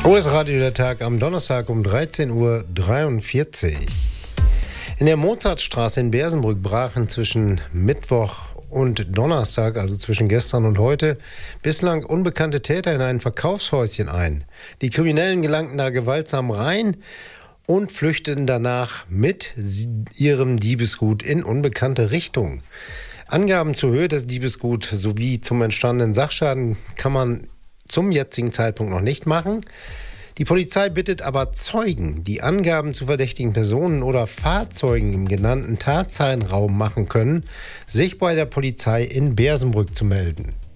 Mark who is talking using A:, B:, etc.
A: OS Radio der Tag am Donnerstag um 13:43 Uhr. In der Mozartstraße in Bersenbrück brachen zwischen Mittwoch und Donnerstag, also zwischen gestern und heute, bislang unbekannte Täter in ein Verkaufshäuschen ein. Die Kriminellen gelangten da gewaltsam rein und flüchteten danach mit ihrem Diebesgut in unbekannte Richtung. Angaben zur Höhe des Diebesguts sowie zum entstandenen Sachschaden kann man zum jetzigen Zeitpunkt noch nicht machen. Die Polizei bittet aber Zeugen, die Angaben zu verdächtigen Personen oder Fahrzeugen im genannten Tatzeitraum machen können, sich bei der Polizei in Bersenbrück zu melden.